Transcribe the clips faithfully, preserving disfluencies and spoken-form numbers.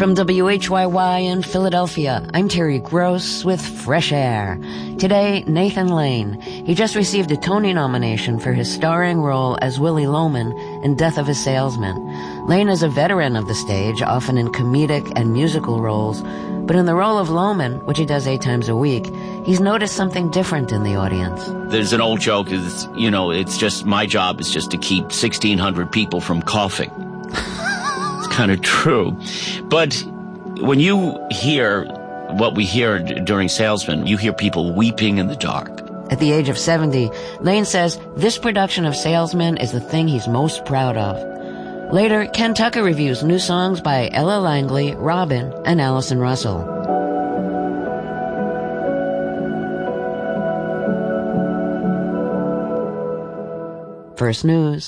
From W H Y Y in Philadelphia, I'm Terry Gross with Fresh Air. Today, Nathan Lane. He just received a Tony nomination for his starring role as Willie Loman in Death of a Salesman. Lane is a veteran of the stage, often in comedic and musical roles, but in the role of Loman, which he does eight times a week, he's noticed something different in the audience. There's an old joke, is you know, it's just, my job is just to keep sixteen hundred people from coughing. Kind of true. But when you hear what we hear d- during Salesman, you hear people weeping in the dark. At the age of seventy, Lane says this production of Salesman is the thing he's most proud of. Later, Ken Tucker reviews new songs by Ella Langley, Robin, and Allison Russell. First News.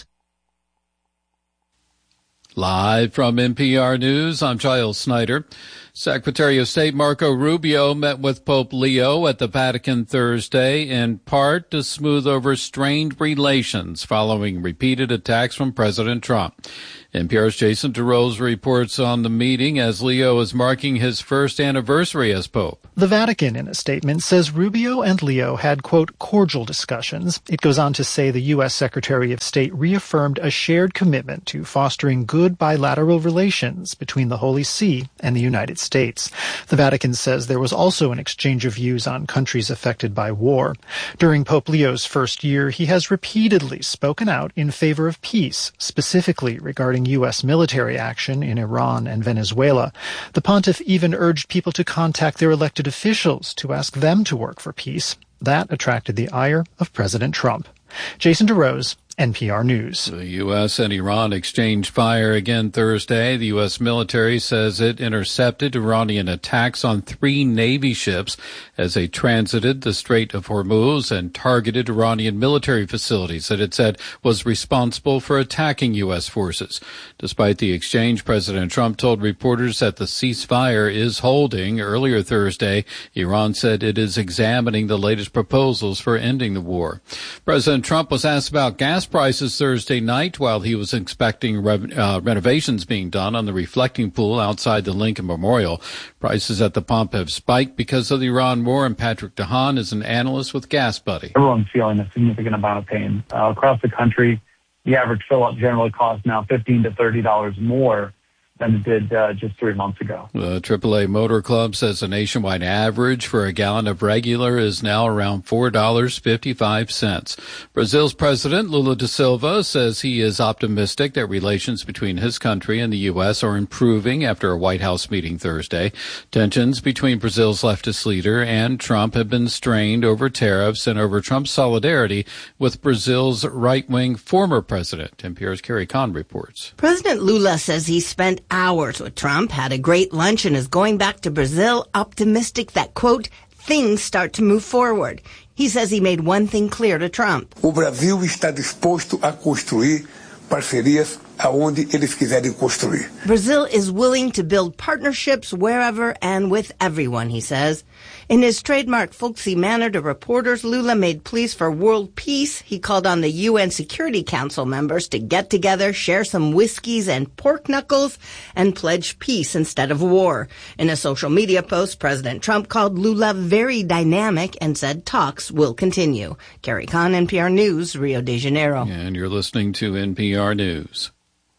Live from N P R News, I'm Giles Snyder. Secretary of State Marco Rubio met with Pope Leo at the Vatican Thursday, in part to smooth over strained relations following repeated attacks from President Trump. N P R's Jason DeRose reports on the meeting as Leo is marking his first anniversary as Pope. The Vatican, in a statement, says Rubio and Leo had, quote, cordial discussions. It goes on to say the U S Secretary of State reaffirmed a shared commitment to fostering good bilateral relations between the Holy See and the United States. The Vatican says there was also an exchange of views on countries affected by war. During Pope Leo's first year, he has repeatedly spoken out in favor of peace, specifically regarding U S military action in Iran and Venezuela. The pontiff even urged people to contact their elected officials to ask them to work for peace. That attracted the ire of President Trump. Jason DeRose, N P R News. The U S and Iran exchanged fire again Thursday. The U S military says it intercepted Iranian attacks on three Navy ships as they transited the Strait of Hormuz and targeted Iranian military facilities that it said was responsible for attacking U S forces. Despite the exchange, President Trump told reporters that the ceasefire is holding. Earlier Thursday, Iran said it is examining the latest proposals for ending the war. President Trump was asked about gas prices Thursday night while he was inspecting re- uh, renovations being done on the reflecting pool outside the Lincoln Memorial. Prices at the pump have spiked because of the Iran war, and Patrick DeHaan is an analyst with Gas Buddy. Everyone's feeling a significant amount of pain. Uh, across the country, the average fill-up generally costs now fifteen to thirty dollars more than it did uh, just three months ago. The triple A Motor Club says the nationwide average for a gallon of regular is now around four dollars and fifty-five cents. Brazil's President Lula da Silva says he is optimistic that relations between his country and the U S are improving after a White House meeting Thursday. Tensions between Brazil's leftist leader and Trump have been strained over tariffs and over Trump's solidarity with Brazil's right-wing former president. N P R's Carrie Kahn reports. President Lula says he spent hours with Trump, had a great lunch, and is going back to Brazil optimistic that, quote, things start to move forward. He says he made one thing clear to Trump. O Brasil está disposto a construir parcerias aonde eles quiserem construir. Brazil is willing to build partnerships wherever and with everyone, he says. In his trademark folksy manner to reporters, Lula made pleas for world peace. He called on the U N Security Council members to get together, share some whiskeys and pork knuckles, and pledge peace instead of war. In a social media post, President Trump called Lula very dynamic and said talks will continue. Carrie Kahn, N P R News, Rio de Janeiro. And you're listening to N P R News.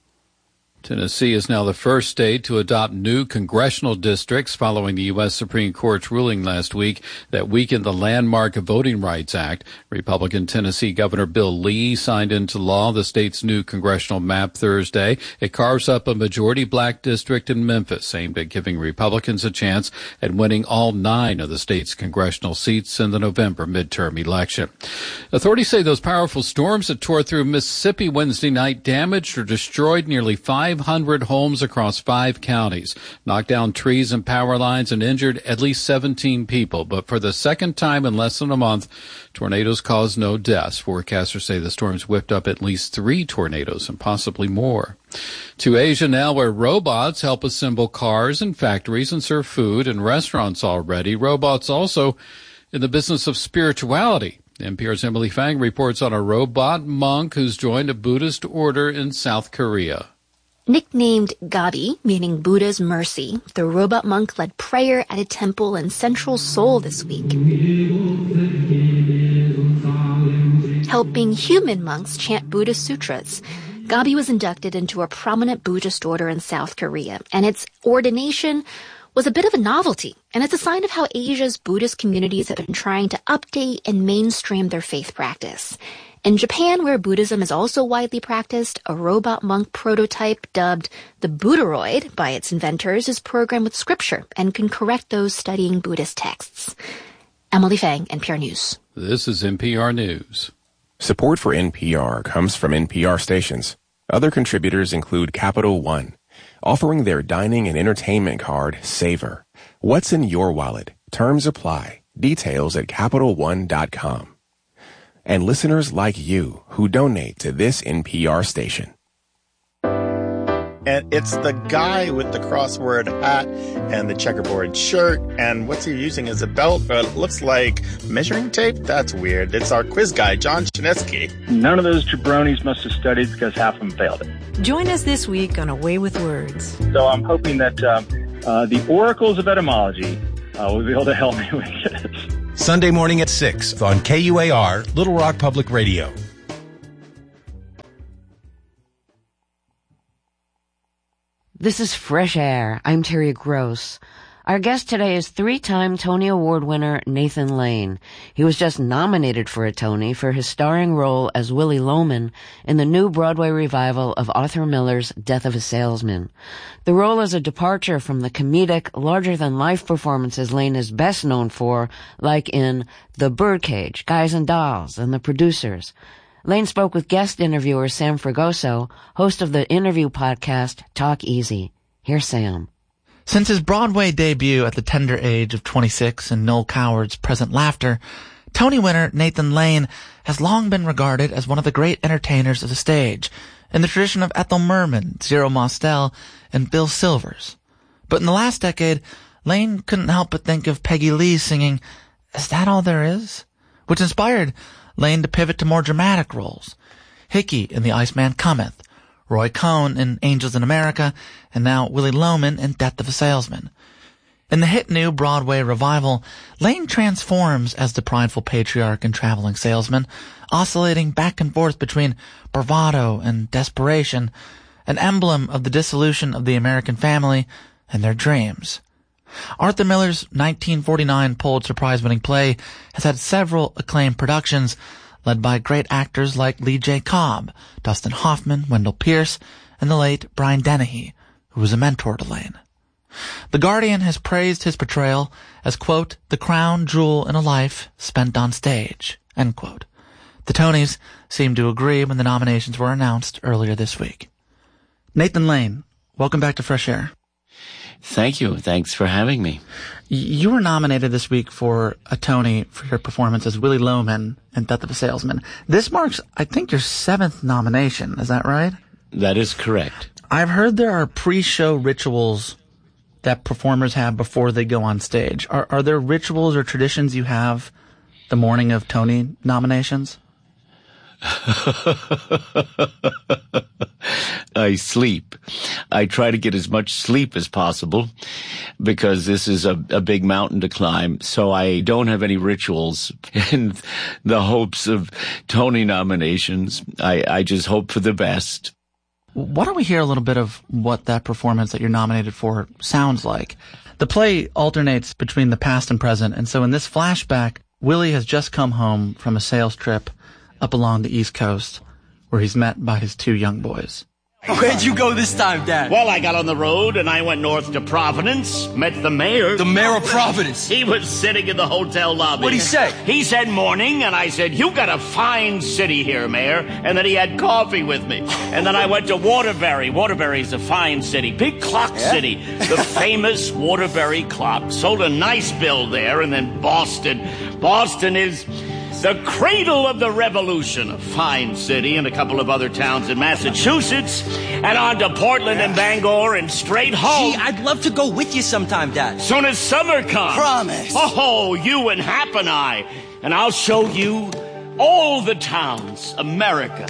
Tennessee is now the first state to adopt new congressional districts following the U S Supreme Court's ruling last week that weakened the landmark Voting Rights Act. Republican Tennessee Governor Bill Lee signed into law the state's new congressional map Thursday. It carves up a majority black district in Memphis, aimed at giving Republicans a chance at winning all nine of the state's congressional seats in the November midterm election. Authorities say those powerful storms that tore through Mississippi Wednesday night damaged or destroyed nearly five hundred homes across five counties, knocked down trees and power lines, and injured at least seventeen people. But for the second time in less than a month, tornadoes caused no deaths. Forecasters say the storms whipped up at least three tornadoes and possibly more. To Asia now, where robots help assemble cars in factories and serve food in restaurants already. Robots also in the business of spirituality. N P R's Emily Fang reports on a robot monk who's joined a Buddhist order in South Korea. Nicknamed Gabi, meaning Buddha's mercy, the robot monk led prayer at a temple in central Seoul this week, helping human monks chant Buddhist sutras. Gabi was inducted into a prominent Buddhist order in South Korea, and its ordination was a bit of a novelty, and it's a sign of how Asia's Buddhist communities have been trying to update and mainstream their faith practice. In Japan, where Buddhism is also widely practiced, a robot monk prototype dubbed the Buddharoid by its inventors is programmed with scripture and can correct those studying Buddhist texts. Emily Fang, N P R News. This is N P R News. Support for N P R comes from N P R stations. Other contributors include Capital One, offering their dining and entertainment card, Savor. What's in your wallet? Terms apply. Details at Capital One dot com. And listeners like you who donate to this N P R station. And it's the guy with the crossword hat and the checkerboard shirt. And what's he using as a belt? Uh, it looks like measuring tape? That's weird. It's our quiz guy, John Chinesky. None of those jabronis must have studied because half of them failed it. Join us this week on A Way with Words. So I'm hoping that uh, uh, the oracles of etymology uh, will be able to help me with this. Sunday morning at six on K U A R, Little Rock Public Radio. This is Fresh Air. I'm Terry Gross. Our guest today is three-time Tony Award winner Nathan Lane. He was just nominated for a Tony for his starring role as Willie Loman in the new Broadway revival of Arthur Miller's Death of a Salesman. The role is a departure from the comedic, larger-than-life performances Lane is best known for, like in The Birdcage, Guys and Dolls, and The Producers. Lane spoke with guest interviewer Sam Fragoso, host of the interview podcast Talk Easy. Here's Sam. Since his Broadway debut at the tender age of twenty-six in Noel Coward's Present Laughter, Tony winner Nathan Lane has long been regarded as one of the great entertainers of the stage, in the tradition of Ethel Merman, Zero Mostel, and Bill Silvers. But in the last decade, Lane couldn't help but think of Peggy Lee singing, "Is That All There Is?" which inspired Lane to pivot to more dramatic roles. Hickey in The Iceman Cometh, Roy Cohn in Angels in America, and now Willie Loman in Death of a Salesman. In the hit new Broadway revival, Lane transforms as the prideful patriarch and traveling salesman, oscillating back and forth between bravado and desperation, an emblem of the dissolution of the American family and their dreams. Arthur Miller's nineteen forty-nine Pulitzer Prize-winning play has had several acclaimed productions, led by great actors like Lee J. Cobb, Dustin Hoffman, Wendell Pierce, and the late Brian Dennehy, who was a mentor to Lane. The Guardian has praised his portrayal as, quote, the crown jewel in a life spent on stage, end quote. The Tonys seemed to agree when the nominations were announced earlier this week. Nathan Lane, welcome back to Fresh Air. Thank you. Thanks for having me. You were nominated this week for a Tony for your performance as Willie Loman in Death of a Salesman. This marks, I think, your seventh nomination. Is that right? That is correct. I've heard there are pre-show rituals that performers have before they go on stage. Are, are there rituals or traditions you have the morning of Tony nominations? I sleep. I try to get as much sleep as possible because this is a, a big mountain to climb. So I don't have any rituals in the hopes of Tony nominations. I, I just hope for the best. Why don't we hear a little bit of what that performance that you're nominated for sounds like? The play alternates between the past and present, and so in this flashback, Willie has just come home from a sales trip up along the East Coast, where he's met by his two young boys. Where'd you go this time, Dad? Well, I got on the road and I went north to Providence, met the mayor. The mayor of Providence? He was sitting in the hotel lobby. What'd he say? He said morning, and I said, you got a fine city here, Mayor. And then he had coffee with me. And then I went to Waterbury. Waterbury's a fine city, big clock yeah? city. The famous Waterbury clock. Sold a nice bill there. And then Boston. Boston is the cradle of the revolution, a fine city, and a couple of other towns in Massachusetts, and on to Portland and Bangor and straight home. Gee, I'd love to go with you sometime, Dad. Soon as summer comes. Promise. Oh, you and Hap and I, and I'll show you all the towns, America.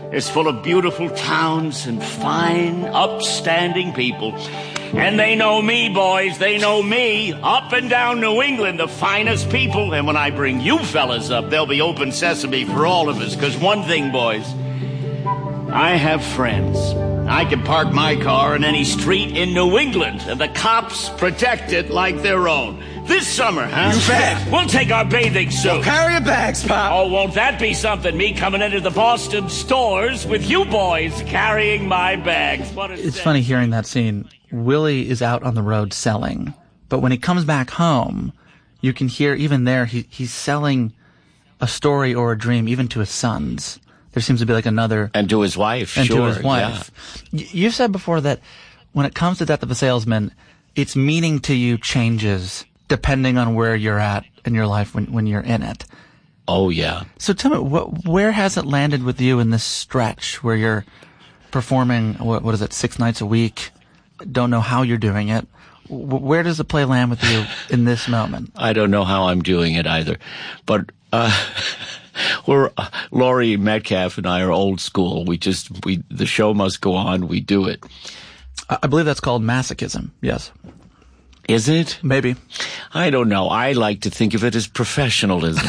is full of beautiful towns and fine, upstanding people. And they know me, boys. They know me. Up and down New England, the finest people. And when I bring you fellas up, there'll be open sesame for all of us. Because one thing, boys, I have friends. I can park my car in any street in New England, and the cops protect it like their own. This summer, huh? You bet. We'll take our bathing suits. We'll carry your bags, Pop. Oh, won't that be something? Me coming into the Boston stores with you boys carrying my bags. What a It's set. funny hearing that scene. Willie is out on the road selling, but when he comes back home, you can hear even there he, he's selling a story or a dream even to his sons. There seems to be like another... And to his wife, and sure. to his wife. Yeah. Y- you've said before that when it comes to Death of a Salesman, its meaning to you changes depending on where you're at in your life when, when you're in it. Oh, yeah. So tell me, wh- where has it landed with you in this stretch where you're performing, what, what is it, six nights a week? Don't know how you're doing it. W- where does the play land with you in this moment? I don't know how I'm doing it either. But uh, we're uh, Laurie Metcalf and I are old school. We just, we the show must go on. We do it. I, I believe that's called masochism, yes. Is it? Maybe. I don't know. I like to think of it as professionalism.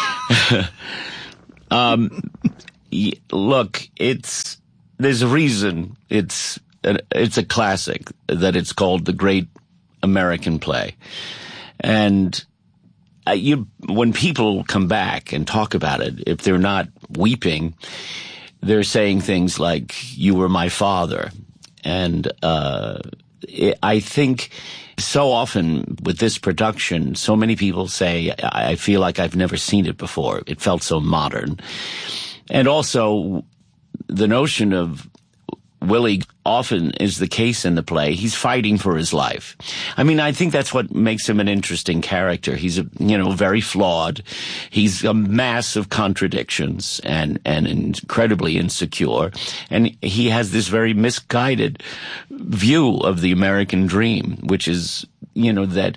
um, y- look, it's there's a reason it's a, it's a classic that it's called The Great American Play, and uh, you when people come back and talk about it, if they're not weeping, they're saying things like "You were my father," and uh, it, I think. So often with this production, so many people say, I feel like I've never seen it before. It felt so modern. And also the notion of Willie often is the case in the play. He's fighting for his life. I mean, I think that's what makes him an interesting character. He's, a, you know, very flawed. He's a mass of contradictions and, and incredibly insecure. And he has this very misguided view of the American dream, which is, you know, that,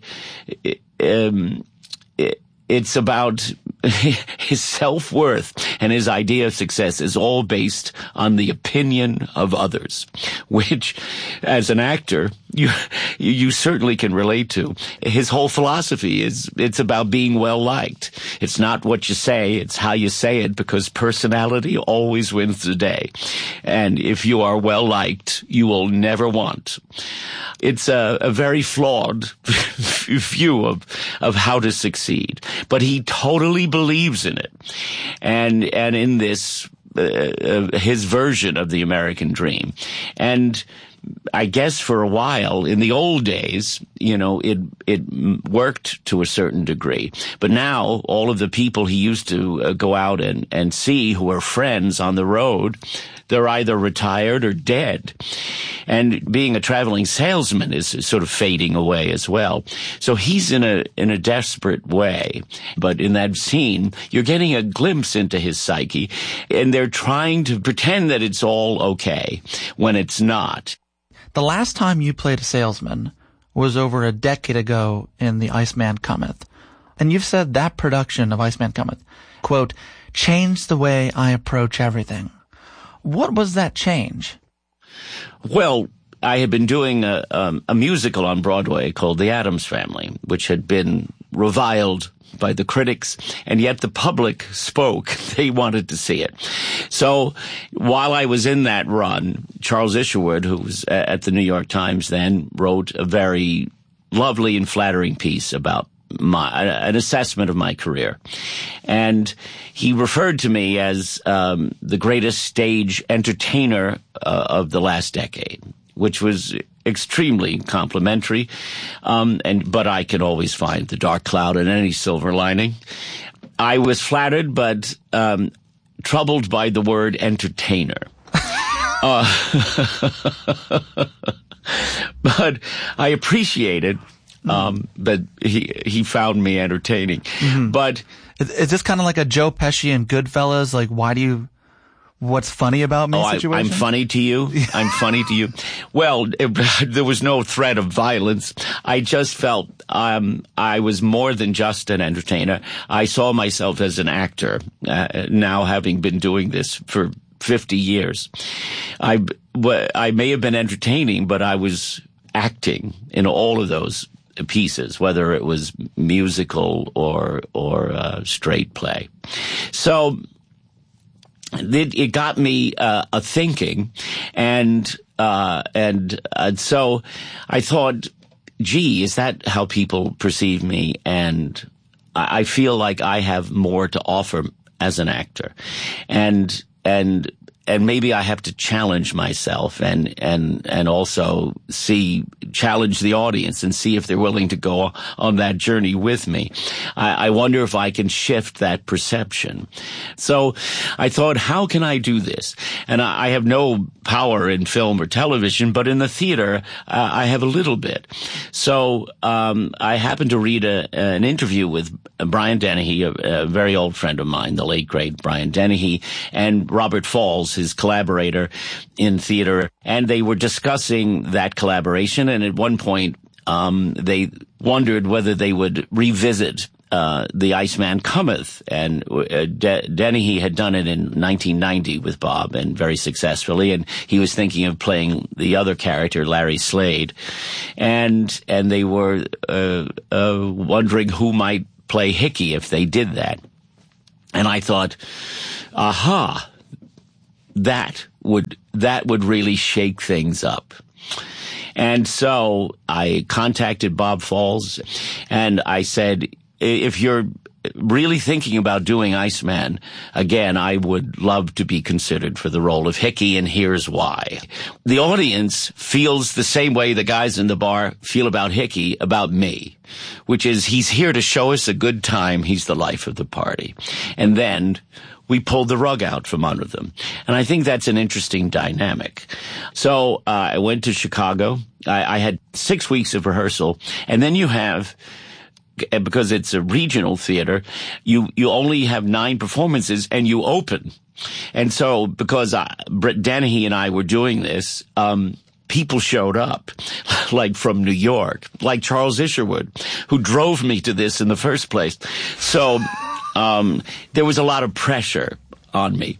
um, it, it's about his self-worth and his idea of success is all based on the opinion of others, which, as an actor, you you certainly can relate to. His whole philosophy is it's about being well-liked. It's not what you say, it's how you say it, because personality always wins the day. And if you are well-liked, you will never want. It's a, a very flawed view of, of how to succeed. But he totally believes in it. And, and in this, uh, uh, his version of the American dream. And I guess for a while, in the old days, you know, it it worked to a certain degree. But now, all of the people he used to uh, go out and, and see who are friends on the road, they're either retired or dead. And being a traveling salesman is sort of fading away as well. So he's in a in a desperate way. But in that scene, you're getting a glimpse into his psyche, and they're trying to pretend that it's all okay when it's not. The last time you played a salesman was over a decade ago in The Iceman Cometh. And you've said that production of Iceman Cometh, quote, changed the way I approach everything. What was that change? Well, I had been doing a, um, a musical on Broadway called The Addams Family, which had been reviled by the critics, and yet the public spoke. They wanted to see it. So while I was in that run, Charles Isherwood, who was at the New York Times then, wrote a very lovely and flattering piece about my an assessment of my career. And he referred to me as um, the greatest stage entertainer uh, of the last decade, which was extremely complimentary. Um, and but I can always find the dark cloud in any silver lining. I was flattered, but um, troubled by the word entertainer. uh, but I appreciate it. Um, but he, he found me entertaining. Mm-hmm. But is, is this kind of like a Joe Pesci and Goodfellas? Like, why do you, what's funny about me oh, situation? I, I'm funny to you? I'm funny to you? Well, it, there was no threat of violence. I just felt, um, I was more than just an entertainer. I saw myself as an actor, uh, now having been doing this for fifty years. I, I may have been entertaining, but I was acting in all of those pieces, whether it was musical or or uh, straight play. So it, it got me uh, a thinking, and uh, and uh, so I thought, gee, is that how people perceive me? And I feel like I have more to offer as an actor, and and. And maybe I have to challenge myself and, and, and also see, challenge the audience and see if they're willing to go on that journey with me. I, I wonder if I can shift that perception. So I thought, how can I do this? And I, I have no power in film or television, but in the theater, uh, I have a little bit. So, um, I happened to read a, an interview with Brian Dennehy, a, a very old friend of mine, the late great Brian Dennehy, and Robert Falls, his collaborator in theater, and they were discussing that collaboration, and at one point um they wondered whether they would revisit uh The Iceman Cometh, and uh, De- Dennehy had done it in nineteen ninety with Bob, and very successfully, and he was thinking of playing the other character, Larry Slade, and and they were uh, uh wondering who might play Hickey if they did that. And I thought, aha, that would, that would really shake things up. And so I contacted Bob Falls, and I said, if you're really thinking about doing Iceman, again, I would love to be considered for the role of Hickey, and here's why. The audience feels the same way the guys in the bar feel about Hickey, about me, which is he's here to show us a good time. He's the life of the party. And then we pulled the rug out from under them. And I think that's an interesting dynamic. So uh, I went to Chicago. I, I had six weeks of rehearsal. And then you have, because it's a regional theater, you, you only have nine performances and you open. And so because I, Brett Dennehy and I were doing this, um, people showed up, like from New York, like Charles Isherwood, who drove me to this in the first place. So um there was a lot of pressure on me.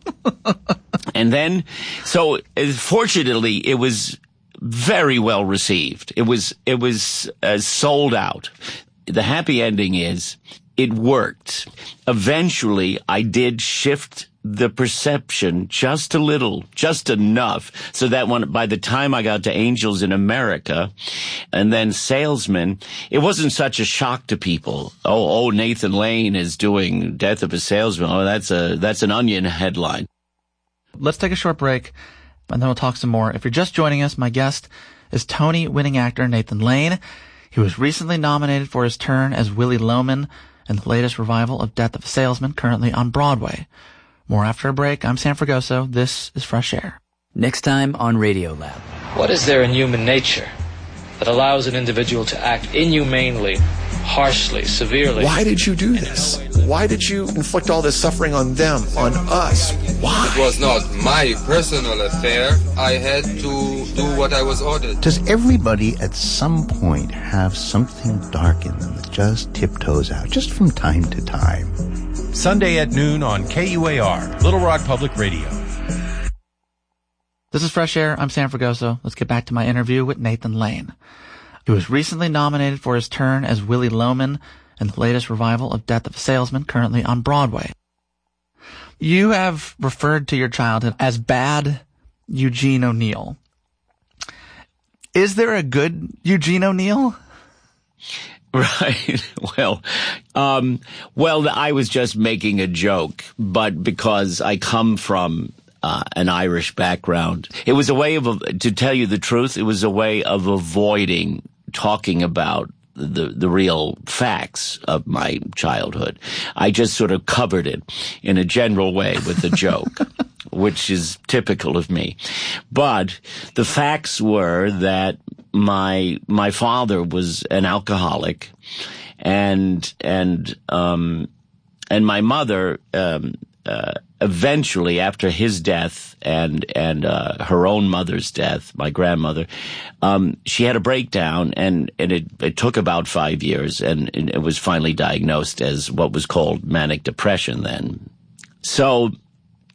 And then, so fortunately, it was very well received. It was, it was uh, sold out. The happy ending is it worked. Eventually, I did shift the perception just a little, just enough, so that when, by the time I got to Angels in America and then Salesman, it wasn't such a shock to people. Oh, oh, Nathan Lane is doing Death of a Salesman. Oh, that's a, that's an Onion headline. Let's take a short break, and then we'll talk some more. If you're just joining us, my guest is Tony-winning actor Nathan Lane. He was recently nominated for his turn as Willie Loman in the latest revival of Death of a Salesman, currently on Broadway. More after a break. I'm Sam Fragoso. This is Fresh Air. Next time on Radiolab. What is there in human nature that allows an individual to act inhumanely, harshly, severely? Why did you do this? Why did you inflict all this suffering on them, on us? Why? It was not my personal affair. I had to do what I was ordered. Does everybody at some point have something dark in them that just tiptoes out, just from time to time? Sunday at noon on K U A R, Little Rock Public Radio. This is Fresh Air. I'm Sam Fragoso. Let's get back to my interview with Nathan Lane. He was recently nominated for his turn as Willie Loman in the latest revival of Death of a Salesman, currently on Broadway. You have referred to your childhood as bad Eugene O'Neill. Is there a good Eugene O'Neill? Right. Well, um, well, I was just making a joke, but because I come from uh, an Irish background, it was a way of, to tell you the truth, it was a way of avoiding talking about the the real facts of my childhood. I just sort of covered it in a general way with a joke, which is typical of me. But the facts were that my my father was an alcoholic, and and um and my mother um uh eventually, after his death and and uh her own mother's death, my grandmother, um she had a breakdown, and and it it took about five years, and, and it was finally diagnosed as what was called manic depression then. So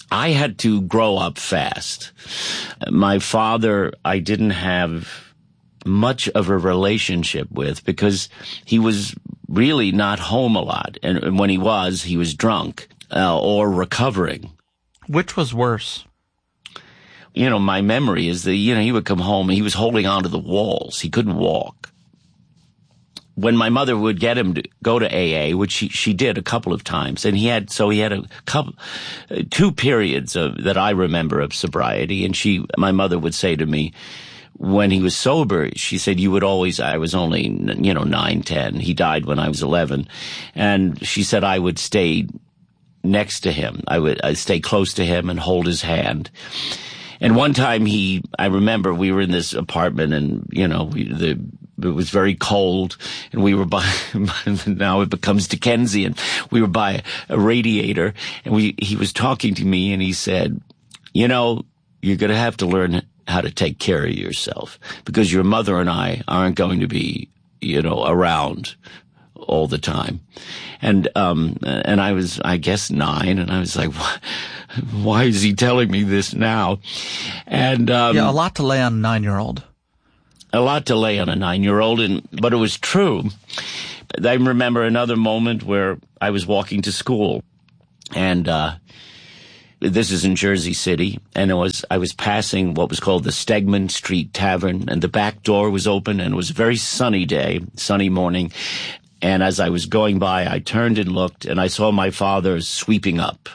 I had to grow up fast. My father, I didn't have much of a relationship with because he was really not home a lot. And when he was, he was drunk uh, or recovering. Which was worse? You know, my memory is that, you know, he would come home and he was holding onto the walls. He couldn't walk. When my mother would get him to go to A A, which she, she did a couple of times, and he had, so he had a couple, uh, two periods of, that I remember of sobriety, and she, my mother would say to me, when he was sober, she said, you would always, I was only, you know, nine, ten. He died when I was eleven. And she said I would stay next to him. I would I'd stay close to him and hold his hand. And one time he, I remember we were in this apartment and, you know, we, the, it was very cold and we were by, now it becomes Dickensian. We were by a radiator and we, he was talking to me and he said, you know, you're going to have to learn how to take care of yourself because your mother and I aren't going to be, you know, around all the time. And, um, and I was, I guess nine and I was like, why, why is he telling me this now? And, um, yeah, a lot to lay on a nine-year-old. A lot to lay on a nine-year-old, and, but it was true. I remember another moment where I was walking to school and, uh, this is in Jersey City, and it was, I was passing what was called the Stegman Street Tavern, and the back door was open, and it was a very sunny day, sunny morning. And as I was going by, I turned and looked, and I saw my father sweeping up.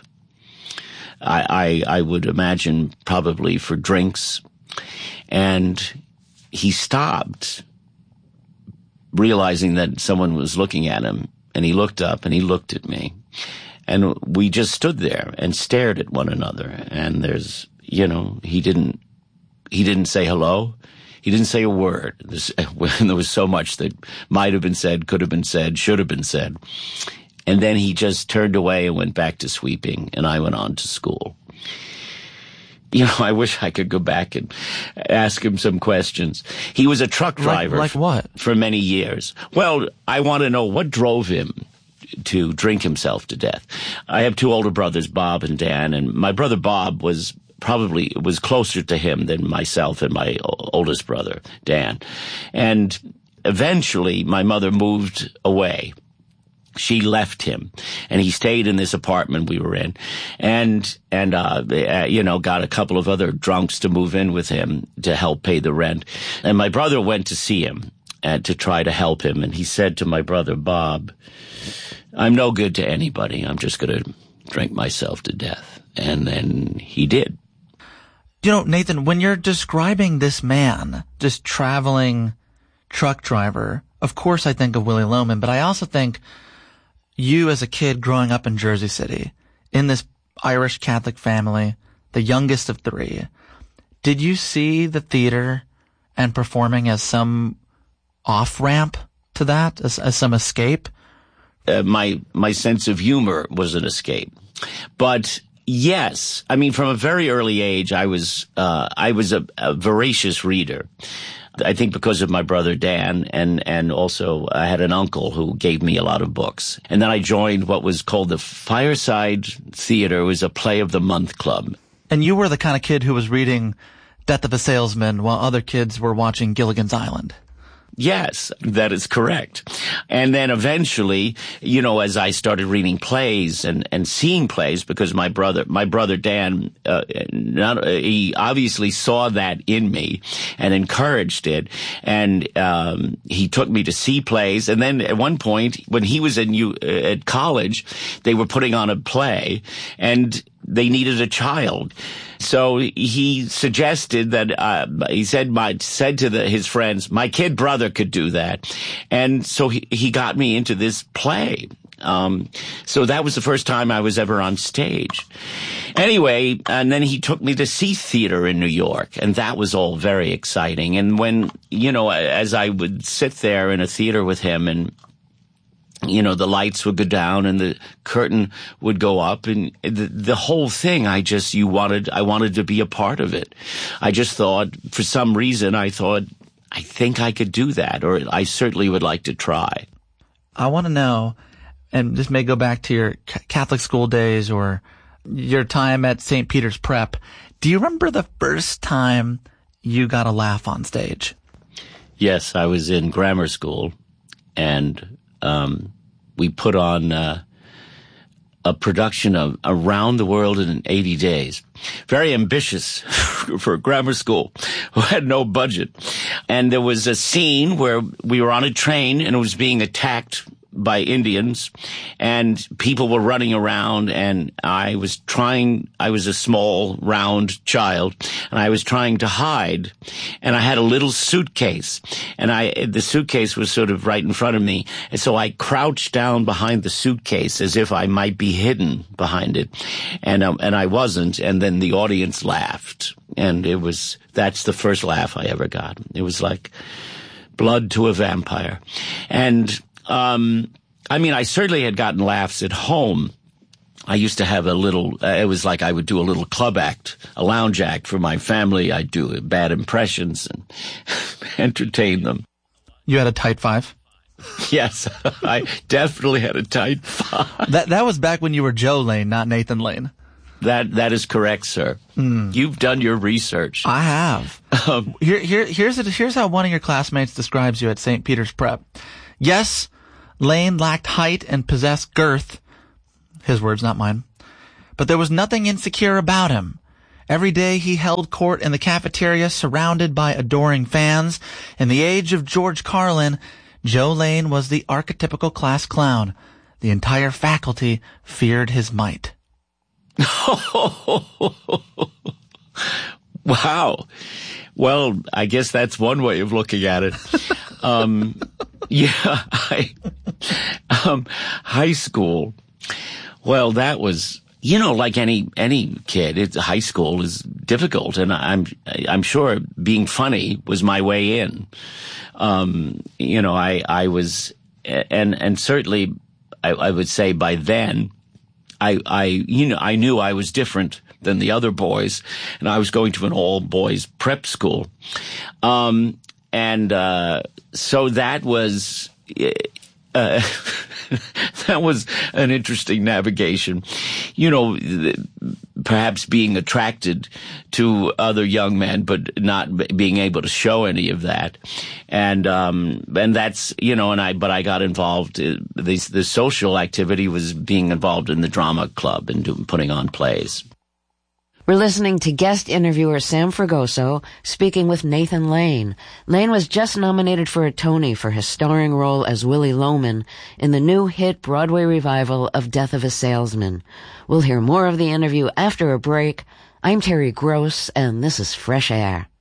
I, I, I would imagine probably for drinks. And he stopped, realizing that someone was looking at him, and he looked up and he looked at me. And we just stood there and stared at one another. And there's, you know, he didn't, he didn't say hello. He didn't say a word. There's, there was so much that might have been said, could have been said, should have been said. And then he just turned away and went back to sweeping, and I went on to school. You know, I wish I could go back and ask him some questions. He was a truck driver. Like, like what? For many years. Well, I want to know what drove him to drink himself to death. I have two older brothers, Bob and Dan, and my brother Bob was probably was closer to him than myself and my oldest brother, Dan. And eventually my mother moved away. She left him, and he stayed in this apartment we were in, and, and, uh, you know, got a couple of other drunks to move in with him to help pay the rent. And my brother went to see him and to try to help him. And he said to my brother, Bob, I'm no good to anybody. I'm just going to drink myself to death. And then he did. You know, Nathan, when you're describing this man, this traveling truck driver, of course I think of Willy Loman, but I also think you as a kid growing up in Jersey City, in this Irish Catholic family, the youngest of three, did you see the theater and performing as some off-ramp to that, as, as some escape? Uh, my, my sense of humor was an escape. But yes, I mean, from a very early age, I was, uh, I was a, a voracious reader. I think because of my brother Dan, and, and also I had an uncle who gave me a lot of books. And then I joined what was called the Fireside Theater. It was a play of the month club. And you were the kind of kid who was reading Death of a Salesman while other kids were watching Gilligan's Island. Yes, that is correct. And then eventually, you know, as I started reading plays and, and seeing plays, because my brother, my brother Dan, uh, not, uh, he obviously saw that in me and encouraged it. And, um, he took me to see plays. And then at one point, when he was in, uh, at college, they were putting on a play and they needed a child. So he suggested that, uh, he said, my, said to the, his friends, my kid brother could do that. And so he, he got me into this play. Um, so that was the first time I was ever on stage. Anyway, and then he took me to see theater in New York, and that was all very exciting. And when, you know, as I would sit there in a theater with him and, you know, the lights would go down and the curtain would go up, and the, the whole thing, I just, you wanted, I wanted to be a part of it. I just thought, for some reason, I thought, I think I could do that, or I certainly would like to try. I want to know, and this may go back to your Catholic school days or your time at Saint Peter's Prep. Do you remember the first time you got a laugh on stage? Yes, I was in grammar school, and um, we put on uh, a production of Around the World in eighty days. Very ambitious for a grammar school who had no budget. And there was a scene where we were on a train and it was being attacked by Indians, and people were running around, and I was trying, I was a small, round child, and I was trying to hide, and I had a little suitcase, and I, the suitcase was sort of right in front of me, and so I crouched down behind the suitcase as if I might be hidden behind it, and, um, and I wasn't, and then the audience laughed, and it was, that's the first laugh I ever got. It was like blood to a vampire. And Um, I mean, I certainly had gotten laughs at home. I used to have a little, uh, it was like I would do a little club act, a lounge act for my family. I'd do bad impressions and entertain them. You had a tight five? Yes, I definitely had a tight five. That, that was back when you were Joe Lane, not Nathan Lane. That, that is correct, sir. Mm. You've done your research. I have. Um, here, here, here's, a, here's how one of your classmates describes you at Saint Peter's Prep. Yes, Lane lacked height and possessed girth. His words, not mine. But there was nothing insecure about him. Every day he held court in the cafeteria surrounded by adoring fans. In the age of George Carlin, Joe Lane was the archetypical class clown. The entire faculty feared his might. Wow. Well, I guess that's one way of looking at it. Um, yeah, I, um, high school. Well, that was, you know, like any, any kid, it's, high school is difficult, and I'm, I'm sure being funny was my way in. Um, you know, I, I was, and, and certainly I, I would say by then, I, I, you know, I knew I was different than the other boys, and I was going to an all-boys prep school. Um, and, uh, so that was, uh, that was an interesting navigation. You know, perhaps being attracted to other young men, but not being able to show any of that. And, um, and that's, you know, and I, but I got involved, uh, the, the social activity was being involved in the drama club and doing, putting on plays. We're listening to guest interviewer Sam Fragoso speaking with Nathan Lane. Lane was just nominated for a Tony for his starring role as Willie Loman in the new hit Broadway revival of Death of a Salesman. We'll hear more of the interview after a break. I'm Terry Gross, and this is Fresh Air.